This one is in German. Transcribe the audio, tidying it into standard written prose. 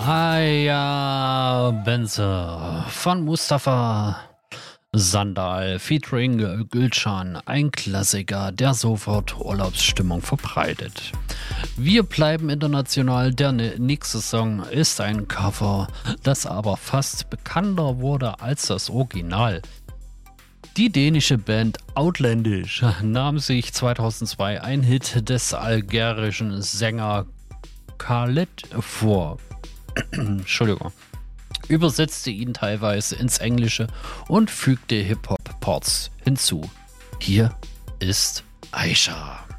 Aya Benze von Mustafa Sandal featuring Gülcan, ein Klassiker, der sofort Urlaubsstimmung verbreitet. Wir bleiben international, der nächste Song ist ein Cover, das aber fast bekannter wurde als das Original. Die dänische Band Outlandish nahm sich 2002 ein Hit des algerischen Sänger Khaled vor. Entschuldigung. Übersetzte ihn teilweise ins Englische und fügte Hip-Hop-Parts hinzu. Hier ist Aisha.